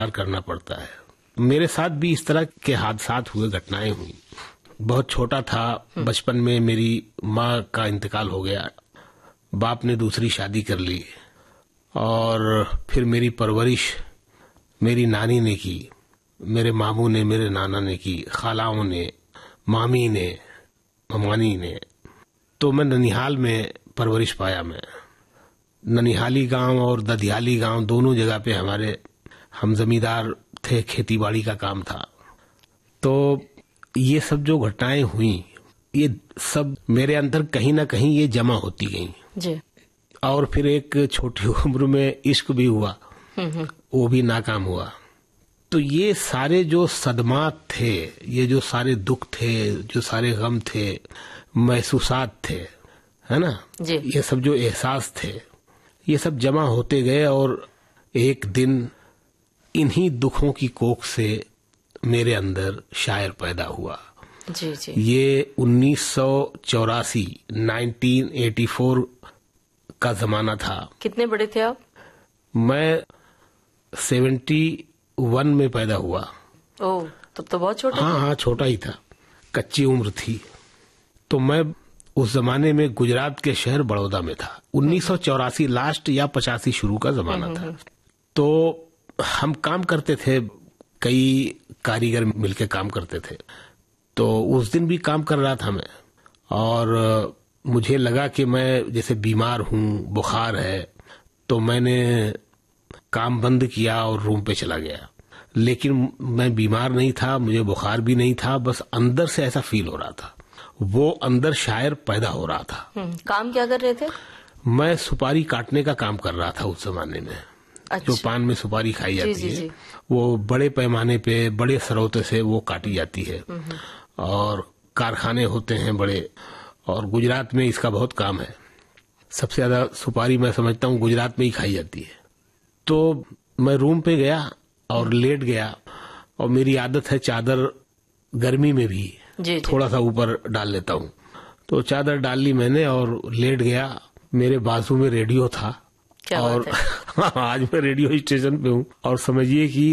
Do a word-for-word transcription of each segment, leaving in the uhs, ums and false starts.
करना पड़ता है। मेरे साथ भी इस तरह के हादसात हुए, घटनाएं हुई। बहुत छोटा था, बचपन में मेरी माँ का इंतकाल हो गया, बाप ने दूसरी शादी कर ली और फिर मेरी परवरिश मेरी नानी ने की, मेरे मामू ने, मेरे नाना ने की, खालाओं ने, मामी ने, ममानी ने। तो मैं ननिहाल में परवरिश पाया। मैं ननिहाली गांव और ददियाली गांव दोनों जगह पे हमारे हम जमींदार थे, खेती बाड़ी का काम था। तो ये सब जो घटनाएं हुई, ये सब मेरे अंदर कहीं ना कहीं ये जमा होती गई जी। और फिर एक छोटी उम्र में इश्क भी हुआ, वो भी नाकाम हुआ। तो ये सारे जो सदमात थे, ये जो सारे दुख थे, जो सारे गम थे, महसूसात थे, है ना जी। ये सब जो एहसास थे, ये सब जमा होते गए और एक दिन इन्हीं दुखों की कोख से मेरे अंदर शायर पैदा हुआ जी जी। ये उन्नीस सौ चौरासी नाइनटीन एटी फोर का जमाना था। कितने बड़े थे आप? मैं सेवेंटी वन में पैदा हुआ। ओह, तब तो बहुत छोटा। हाँ हाँ, छोटा ही था, कच्ची उम्र थी। तो मैं उस जमाने में गुजरात के शहर बड़ौदा में था। उन्नीस सौ चौरासी लास्ट या पचासी शुरू का जमाना था। तो हम काम करते थे, कई कारीगर मिलके काम करते थे। तो उस दिन भी काम कर रहा था मैं, और मुझे लगा कि मैं जैसे बीमार हूँ, बुखार है, तो मैंने काम बंद किया और रूम पे चला गया। लेकिन मैं बीमार नहीं था, मुझे बुखार भी नहीं था, बस अंदर से ऐसा फील हो रहा था, वो अंदर शायर पैदा हो रहा था। काम क्या कर रहे थे? मैं सुपारी काटने का काम कर रहा था उस जमाने में। अच्छा। जो पान में सुपारी खाई जाती जी, जी, है जी। वो बड़े पैमाने पे, बड़े सरौते से वो काटी जाती है, और कारखाने होते हैं बड़े, और गुजरात में इसका बहुत काम है। सबसे ज्यादा सुपारी मैं समझता हूँ गुजरात में ही खाई जाती है। तो मैं रूम पे गया और लेट गया, और मेरी आदत है चादर गर्मी में भी जी, थोड़ा जी। सा ऊपर डाल लेता हूँ। तो चादर डाल ली मैंने और लेट गया। मेरे बाजू में रेडियो था, और आज मैं रेडियो स्टेशन पे हूँ, और समझिए कि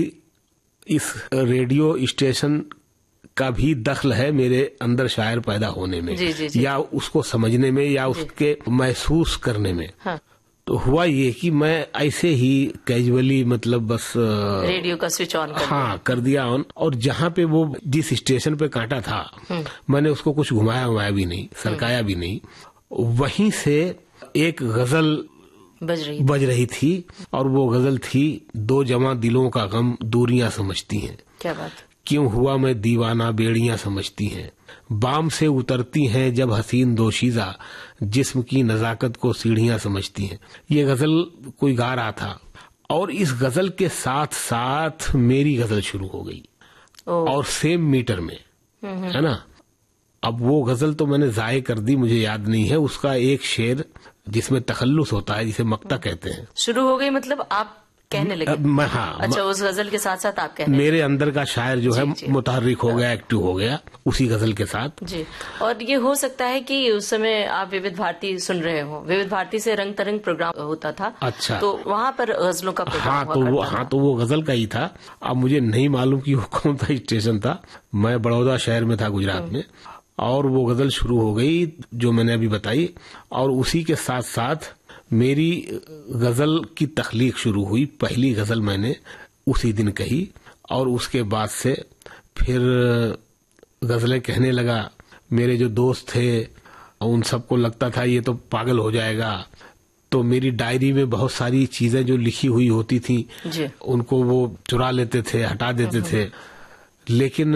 इस रेडियो स्टेशन का भी दखल है मेरे अंदर शायर पैदा होने में जी, जी, जी। या उसको समझने में, या उसके महसूस करने में। हाँ। तो हुआ ये कि मैं ऐसे ही कैजुअली, मतलब बस रेडियो का स्विच ऑन कर हाँ कर दिया ऑन, और जहाँ पे वो जिस स्टेशन पे काटा था, मैंने उसको कुछ घुमाया हुमाया भी नहीं, सरकाया भी नहीं। वहीं से एक गजल बज रही बज रही थी, और वो गजल थी, दो जवां दिलों का गम दूरियां समझती हैं। क्या बात। क्यों हुआ मैं दीवाना बेड़ियां समझती हैं, बाम से उतरती हैं जब हसीन दोशीजा, जिस्म की नजाकत को सीढ़ियां समझती हैं। ये गजल कोई गा रहा था, और इस गजल के साथ साथ मेरी गजल शुरू हो गई, और सेम मीटर में, है ना। अब वो गजल तो मैंने जाये कर दी, मुझे याद नहीं है। उसका एक शेर जिसमें तखल्लुस होता है, जिसे मक्ता कहते हैं, शुरू हो गई, मतलब आप कहने लगे? मैं हाँ, अच्छा, उस गजल के साथ साथ आप कहने मेरे अंदर का शायर जो है मुतहर्रिक हो गया, एक्टिव हो गया उसी गजल के साथ जी। और ये हो सकता है कि उस समय आप विविध भारती सुन रहे हो, विविध भारती से रंग तरंग प्रोग्राम होता था। अच्छा। तो वहाँ पर गजलों का प्रोग्राम हाँ, तो वो हाँ तो वो गजल का ही था। अब मुझे नहीं मालूम कि वो कौन सा स्टेशन था। मैं बड़ौदा शहर में था, गुजरात में, और वो गजल शुरू हो गई जो मैंने अभी बताई, और उसी के साथ साथ मेरी गजल की तख्लीक शुरू हुई। पहली गजल मैंने उसी दिन कही, और उसके बाद से फिर गजलें कहने लगा। मेरे जो दोस्त थे उन सबको लगता था ये तो पागल हो जाएगा, तो मेरी डायरी में बहुत सारी चीजें जो लिखी हुई होती थी उनको वो चुरा लेते थे, हटा देते थे। लेकिन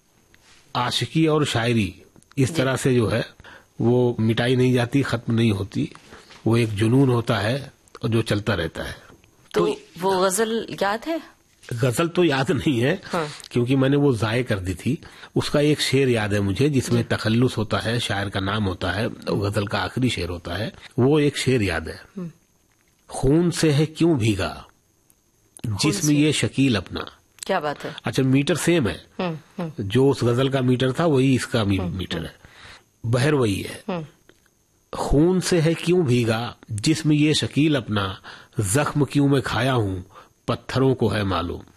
आशिकी और शायरी इस तरह से जो है वो मिटाई नहीं जाती, खत्म नहीं होती। वो एक जुनून होता है और जो चलता रहता है। तो, तो वो गजल याद है? गजल तो याद नहीं है, हाँ। क्योंकि मैंने वो जाये कर दी थी। उसका एक शेर याद है मुझे, जिसमें तखल्लुस होता है, शायर का नाम होता है, गजल का आखिरी शेर होता है। वो एक शेर याद है, खून से है क्यों भीगा जिस्म ये शकील अपना। क्या बात है। अच्छा, मीटर सेम है, हुँ, हुँ. जो उस गजल का मीटर था वही इसका मी, मीटर है, बहर वही है। खून से है क्यों भीगा जिस्म ये शकील अपना, जख्म क्यों मैं खाया हूँ पत्थरों को है मालूम।